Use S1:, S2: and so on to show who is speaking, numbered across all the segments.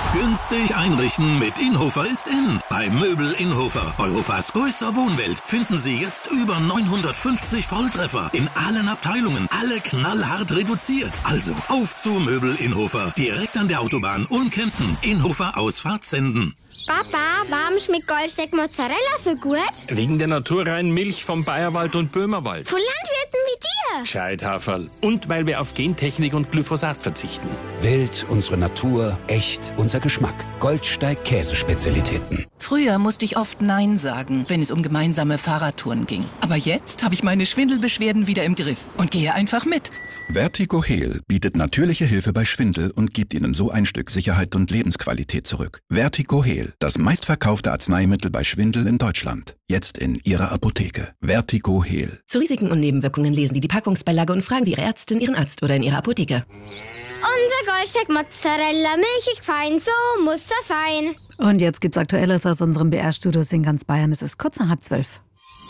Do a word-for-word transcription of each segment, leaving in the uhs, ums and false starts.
S1: Günstig einrichten mit Inhofer ist in. Bei Möbel Inhofer, Europas größter Wohnwelt, finden Sie jetzt über neunhundertfünfzig Volltreffer in allen Abteilungen. Alle knallhart reduziert. Also auf zu Möbel Inhofer. Direkt an der Autobahn Ulm-Kempten. Inhofer Ausfahrt Senden.
S2: Papa, warum schmeckt Goldsteak Mozzarella so gut?
S3: Wegen der naturreinen Milch vom Bayerwald und Böhmerwald.
S2: Von Landwirten wie dir.
S3: Gescheithaferl. Und weil wir auf Gentechnik und Glyphosat verzichten.
S4: Wild, unsere Natur, echt, unser Geschmack. Goldsteig Käsespezialitäten.
S5: Früher musste ich oft Nein sagen, wenn es um gemeinsame Fahrradtouren ging. Aber jetzt habe ich meine Schwindelbeschwerden wieder im Griff und gehe einfach mit.
S6: Vertigo Heal bietet natürliche Hilfe bei Schwindel und gibt Ihnen so ein Stück Sicherheit und Lebensqualität zurück. Vertigo Heal, das meistverkaufte Arzneimittel bei Schwindel in Deutschland. Jetzt in Ihrer Apotheke. Vertigo Heal.
S7: Zu Risiken und Nebenwirkungen lesen Sie die Packungsbeilage und fragen Sie Ihre Ärztin, Ihren Arzt oder in Ihrer Apotheke.
S2: Unser Goldsteak Mozzarella, milchig fein, so muss das sein.
S8: Und jetzt gibt's Aktuelles aus unserem B R-Studios in ganz Bayern. Es ist kurz nach halb zwölf.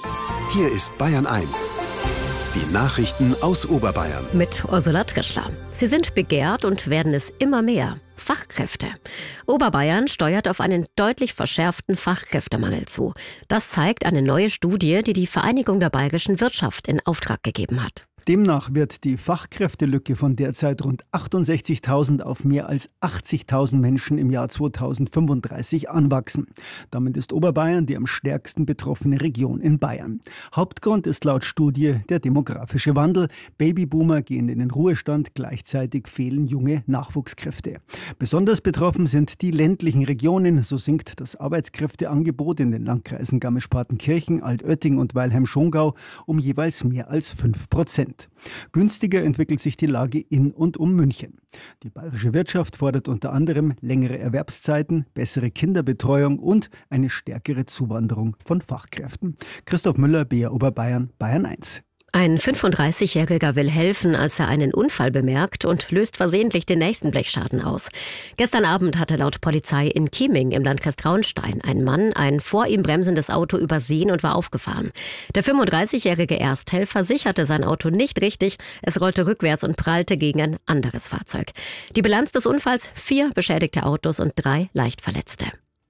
S9: Hier ist Bayern eins. Die Nachrichten aus Oberbayern.
S10: Mit Ursula Trischler. Sie sind begehrt und werden es immer mehr. Fachkräfte. Oberbayern steuert auf einen deutlich verschärften Fachkräftemangel zu. Das zeigt eine neue Studie, die die Vereinigung der bayerischen Wirtschaft in Auftrag gegeben hat.
S11: Demnach wird die Fachkräftelücke von derzeit rund achtundsechzigtausend auf mehr als achtzigtausend Menschen im Jahr zweitausendfünfunddreißig anwachsen. Damit ist Oberbayern die am stärksten betroffene Region in Bayern. Hauptgrund ist laut Studie der demografische Wandel. Babyboomer gehen in den Ruhestand, gleichzeitig fehlen junge Nachwuchskräfte. Besonders betroffen sind die ländlichen Regionen. So sinkt das Arbeitskräfteangebot in den Landkreisen Garmisch-Partenkirchen, Altötting und Weilheim-Schongau um jeweils mehr als fünf Prozent. Günstiger entwickelt sich die Lage in und um München. Die bayerische Wirtschaft fordert unter anderem längere Erwerbszeiten, bessere Kinderbetreuung und eine stärkere Zuwanderung von Fachkräften. Christoph Müller, B R Oberbayern, Bayern eins.
S10: Ein fünfunddreißigjähriger will helfen, als er einen Unfall bemerkt und löst versehentlich den nächsten Blechschaden aus. Gestern Abend hatte laut Polizei in Chieming im Landkreis Traunstein ein Mann ein vor ihm bremsendes Auto übersehen und war aufgefahren. Der fünfunddreißigjährige Ersthelfer sicherte sein Auto nicht richtig. Es rollte rückwärts und prallte gegen ein anderes Fahrzeug. Die Bilanz des Unfalls: vier beschädigte Autos und drei Leichtverletzte.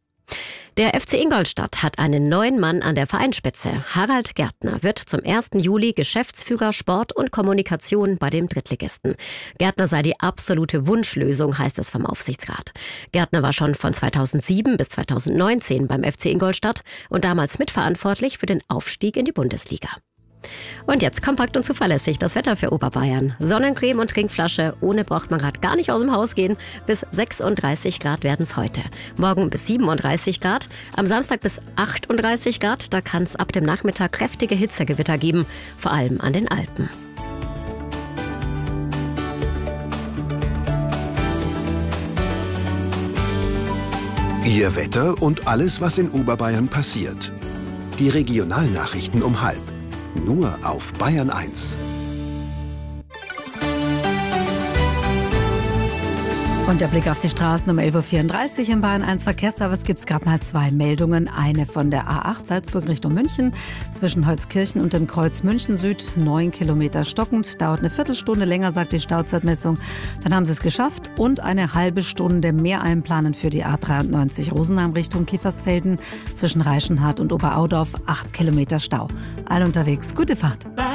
S10: Der F C Ingolstadt hat einen neuen Mann an der Vereinsspitze. Harald Gärtner wird zum ersten Juli Geschäftsführer Sport und Kommunikation bei dem Drittligisten. Gärtner sei die absolute Wunschlösung, heißt es vom Aufsichtsrat. Gärtner war schon von zweitausendsieben bis zweitausendneunzehn beim F C Ingolstadt und damals mitverantwortlich für den Aufstieg in die Bundesliga. Und jetzt kompakt und zuverlässig das Wetter für Oberbayern. Sonnencreme und Trinkflasche, ohne braucht man gerade gar nicht aus dem Haus gehen. Bis sechsunddreißig Grad werden es heute. Morgen bis siebenunddreißig Grad, am Samstag bis achtunddreißig Grad. Da kann es ab dem Nachmittag kräftige Hitzegewitter geben, vor allem an den Alpen.
S9: Ihr Wetter und alles, was in Oberbayern passiert. Die Regionalnachrichten um halb. Nur auf Bayern eins.
S8: Und der Blick auf die Straßen um elf Uhr vierunddreißig im Bayern eins Verkehrsservice gibt es gerade mal zwei Meldungen. Eine von der A acht Salzburg Richtung München, zwischen Holzkirchen und dem Kreuz München Süd, neun Kilometer stockend. Dauert eine Viertelstunde länger, sagt die Stauzeitmessung. Dann haben sie es geschafft. Und eine halbe Stunde mehr einplanen für die A dreiundneunzig Rosenheim Richtung Kiefersfelden, zwischen Reichenhart und Oberaudorf, acht Kilometer Stau. All unterwegs, gute Fahrt.